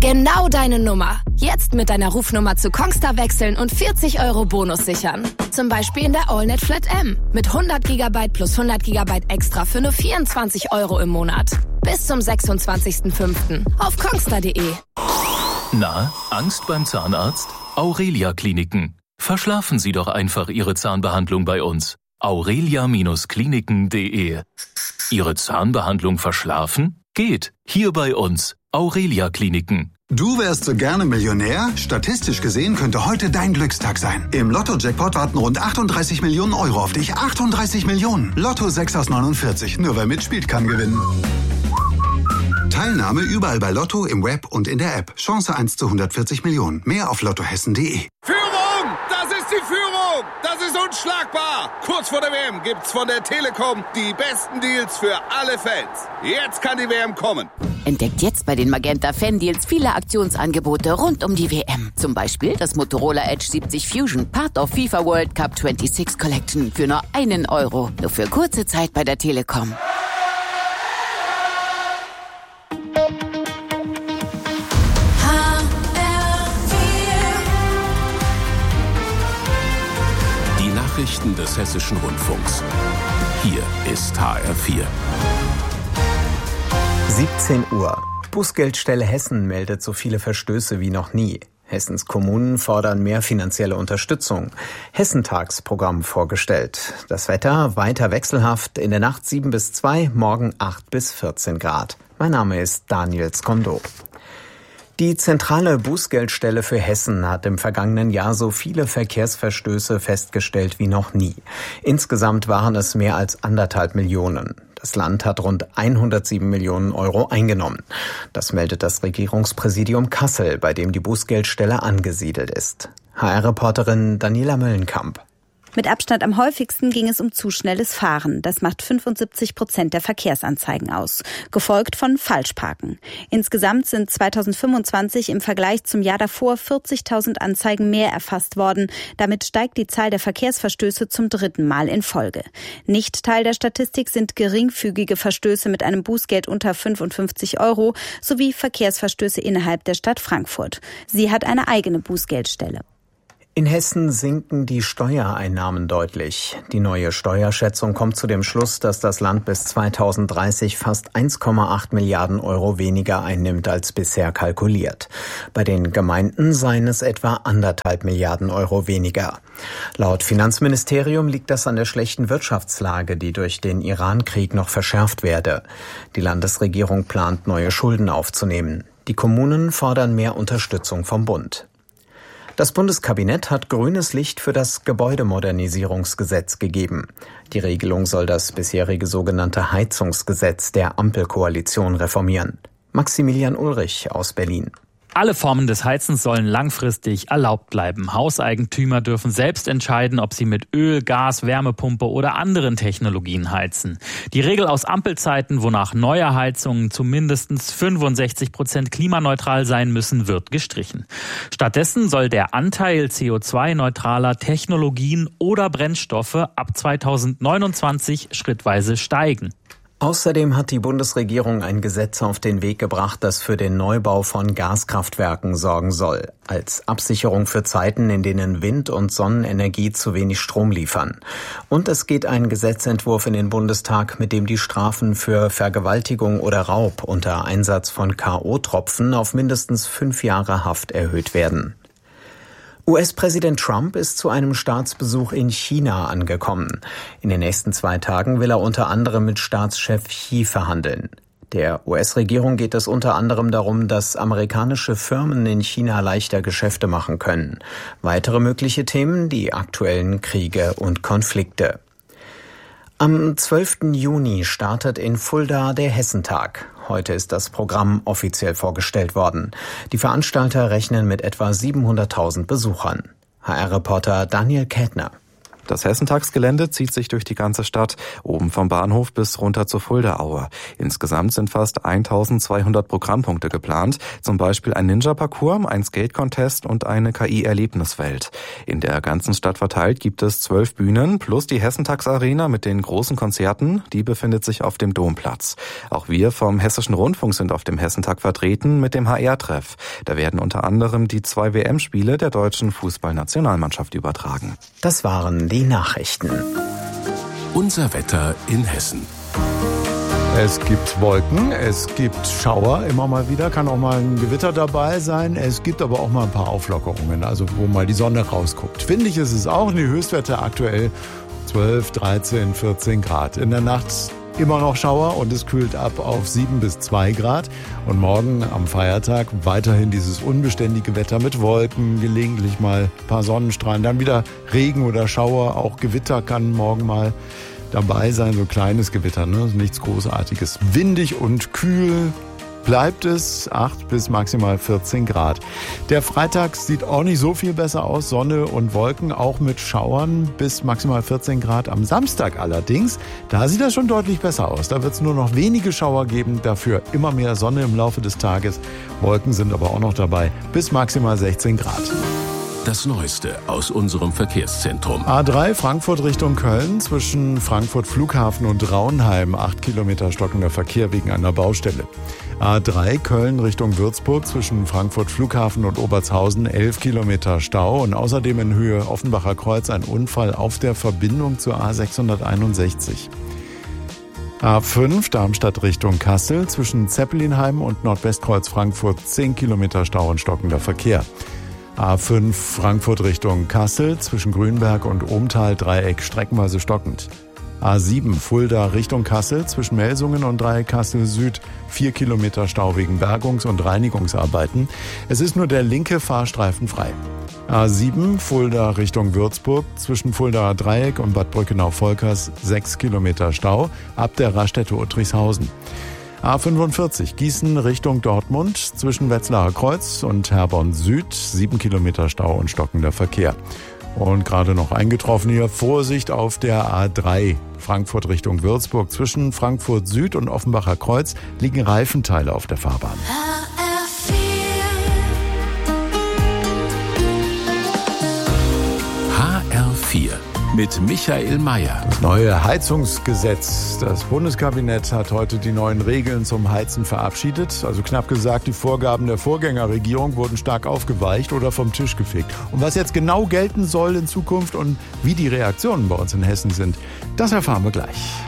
Genau deine Nummer. Jetzt mit deiner Rufnummer zu Kongstar wechseln und 40 € Bonus sichern. Zum Beispiel in der AllNet Flat M. Mit 100 GB plus 100 GB extra für nur 24 € im Monat. Bis zum 26.05. auf kongstar.de. Na, Angst beim Zahnarzt? Aurelia Kliniken. Verschlafen Sie doch einfach Ihre Zahnbehandlung bei uns. aurelia-kliniken.de. Ihre Zahnbehandlung verschlafen? Geht. Hier bei uns. Aurelia Kliniken. Du wärst so gerne Millionär? Statistisch gesehen könnte heute dein Glückstag sein. Im Lotto-Jackpot warten rund 38 Millionen € auf dich. 38 Millionen. Lotto 6 aus 49. Nur wer mitspielt, kann gewinnen. Teilnahme überall bei Lotto, im Web und in der App. Chance 1 zu 140 Millionen. Mehr auf lottohessen.de. Führung! Das ist die Führung! Das ist unschlagbar! Kurz vor der WM gibt's von der Telekom die besten Deals für alle Fans. Jetzt kann die WM kommen. Entdeckt jetzt bei den Magenta Fan-Deals viele Aktionsangebote rund um die WM. Zum Beispiel das Motorola Edge 70 Fusion, Part of FIFA World Cup 26 Collection für nur €1. Nur für kurze Zeit bei der Telekom. Die Nachrichten des Hessischen Rundfunks. Hier ist HR4. 17 Uhr. Bußgeldstelle Hessen meldet so viele Verstöße wie noch nie. Hessens Kommunen fordern mehr finanzielle Unterstützung. Hessentagsprogramm vorgestellt. Das Wetter weiter wechselhaft, in der Nacht 7 bis 2, morgen 8 bis 14 Grad. Mein Name ist Daniel Skondo. Die zentrale Bußgeldstelle für Hessen hat im vergangenen Jahr so viele Verkehrsverstöße festgestellt wie noch nie. Insgesamt waren es mehr als 1,5 Millionen. Das Land hat rund 107 Millionen € eingenommen. Das meldet das Regierungspräsidium Kassel, bei dem die Bußgeldstelle angesiedelt ist. HR-Reporterin Daniela Möllenkamp. Mit Abstand am häufigsten ging es um zu schnelles Fahren. Das macht 75% der Verkehrsanzeigen aus. Gefolgt von Falschparken. Insgesamt sind 2025 im Vergleich zum Jahr davor 40.000 Anzeigen mehr erfasst worden. Damit steigt die Zahl der Verkehrsverstöße zum 3. Mal in Folge. Nicht Teil der Statistik sind geringfügige Verstöße mit einem Bußgeld unter 55 € sowie Verkehrsverstöße innerhalb der Stadt Frankfurt. Sie hat eine eigene Bußgeldstelle. In Hessen sinken die Steuereinnahmen deutlich. Die neue Steuerschätzung kommt zu dem Schluss, dass das Land bis 2030 fast 1,8 Milliarden € weniger einnimmt als bisher kalkuliert. Bei den Gemeinden seien es etwa 1,5 Milliarden € weniger. Laut Finanzministerium liegt das an der schlechten Wirtschaftslage, die durch den Iran-Krieg noch verschärft werde. Die Landesregierung plant, neue Schulden aufzunehmen. Die Kommunen fordern mehr Unterstützung vom Bund. Das Bundeskabinett hat grünes Licht für das Gebäudemodernisierungsgesetz gegeben. Die Regelung soll das bisherige sogenannte Heizungsgesetz der Ampelkoalition reformieren. Maximilian Ulrich aus Berlin. Alle Formen des Heizens sollen langfristig erlaubt bleiben. Hauseigentümer dürfen selbst entscheiden, ob sie mit Öl, Gas, Wärmepumpe oder anderen Technologien heizen. Die Regel aus Ampelzeiten, wonach neue Heizungen zu mindestens 65% klimaneutral sein müssen, wird gestrichen. Stattdessen soll der Anteil CO2-neutraler Technologien oder Brennstoffe ab 2029 schrittweise steigen. Außerdem hat die Bundesregierung ein Gesetz auf den Weg gebracht, das für den Neubau von Gaskraftwerken sorgen soll, als Absicherung für Zeiten, in denen Wind- und Sonnenenergie zu wenig Strom liefern. Und es geht ein Gesetzentwurf in den Bundestag, mit dem die Strafen für Vergewaltigung oder Raub unter Einsatz von K.O.-Tropfen auf mindestens 5 Jahre Haft erhöht werden. US-Präsident Trump ist zu einem Staatsbesuch in China angekommen. In den nächsten 2 Tagen will er unter anderem mit Staatschef Xi verhandeln. Der US-Regierung geht es unter anderem darum, dass amerikanische Firmen in China leichter Geschäfte machen können. Weitere mögliche Themen, die aktuellen Kriege und Konflikte. Am 12. Juni startet in Fulda der Hessentag. Heute ist das Programm offiziell vorgestellt worden. Die Veranstalter rechnen mit etwa 700.000 Besuchern. HR-Reporter Daniel Kätner. Das Hessentagsgelände zieht sich durch die ganze Stadt, oben vom Bahnhof bis runter zur Fuldaaue. Insgesamt sind fast 1200 Programmpunkte geplant, zum Beispiel ein Ninja-Parcours, ein Skate-Contest und eine KI-Erlebniswelt. In der ganzen Stadt verteilt gibt es 12 Bühnen plus die Hessentagsarena mit den großen Konzerten, die befindet sich auf dem Domplatz. Auch wir vom Hessischen Rundfunk sind auf dem Hessentag vertreten mit dem HR-Treff. Da werden unter anderem die 2 WM-Spiele der deutschen Fußballnationalmannschaft übertragen. Das waren die Nachrichten. Unser Wetter in Hessen. Es gibt Wolken, es gibt Schauer immer mal wieder, kann auch mal ein Gewitter dabei sein. Es gibt aber auch mal ein paar Auflockerungen, also wo mal die Sonne rausguckt. Windig ist es auch, die Höchstwerte aktuell 12, 13, 14 Grad. In der Nacht immer noch Schauer und es kühlt ab auf 7 bis 2 Grad. Und morgen am Feiertag weiterhin dieses unbeständige Wetter mit Wolken, gelegentlich mal ein paar Sonnenstrahlen, dann wieder Regen oder Schauer, auch Gewitter kann morgen mal dabei sein, so kleines Gewitter, ne? Nichts Großartiges. Windig und kühl bleibt es, 8 bis maximal 14 Grad. Der Freitag sieht auch nicht so viel besser aus, Sonne und Wolken, auch mit Schauern bis maximal 14 Grad. Am Samstag allerdings, da sieht das schon deutlich besser aus. Da wird es nur noch wenige Schauer geben, dafür immer mehr Sonne im Laufe des Tages. Wolken sind aber auch noch dabei, bis maximal 16 Grad. Das Neueste aus unserem Verkehrszentrum. A3 Frankfurt Richtung Köln, zwischen Frankfurt Flughafen und Raunheim, 8 Kilometer stockender Verkehr wegen einer Baustelle. A3 Köln Richtung Würzburg, zwischen Frankfurt Flughafen und Obertshausen, 11 Kilometer Stau. Und außerdem in Höhe Offenbacher Kreuz ein Unfall auf der Verbindung zur A661. A5 Darmstadt Richtung Kassel, zwischen Zeppelinheim und Nordwestkreuz Frankfurt, 10 Kilometer Stau und stockender Verkehr. A5 Frankfurt Richtung Kassel, zwischen Grünberg und Ohmtal Dreieck streckenweise stockend. A7 Fulda Richtung Kassel, zwischen Melsungen und Dreieck Kassel Süd, 4 Kilometer Stau wegen Bergungs- und Reinigungsarbeiten. Es ist nur der linke Fahrstreifen frei. A7 Fulda Richtung Würzburg, zwischen Fuldaer Dreieck und Bad Brückenau-Volkers, 6 Kilometer Stau, ab der Raststätte Uttrichshausen. A45 Gießen Richtung Dortmund, zwischen Wetzlarer Kreuz und Herborn Süd, 7 Kilometer Stau und stockender Verkehr. Und gerade noch eingetroffen hier, Vorsicht auf der A3 Frankfurt Richtung Würzburg, zwischen Frankfurt Süd und Offenbacher Kreuz liegen Reifenteile auf der Fahrbahn. HR4 mit Michael Mayer. Das neue Heizungsgesetz. Das Bundeskabinett hat heute die neuen Regeln zum Heizen verabschiedet. Also knapp gesagt, die Vorgaben der Vorgängerregierung wurden stark aufgeweicht oder vom Tisch gefegt. Und was jetzt genau gelten soll in Zukunft und wie die Reaktionen bei uns in Hessen sind, das erfahren wir gleich.